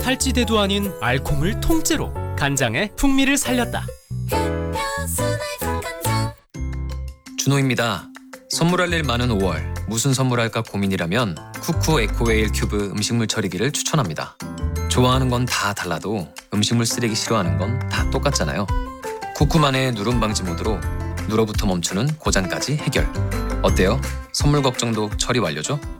탈지대도 아닌 알콩을 통째로 간장의 풍미를 살렸다. 준호입니다. 선물할 일 많은 5월. 무슨 선물할까 고민이라면 쿠쿠 에코웨일 큐브 음식물 처리기를 추천합니다. 좋아하는 건 다 달라도 음식물 쓰레기 싫어하는 건 다 똑같잖아요. 쿠쿠만의 누름 방지 모드로 누러부터 멈추는 고장까지 해결. 어때요? 선물 걱정도 처리 완료죠?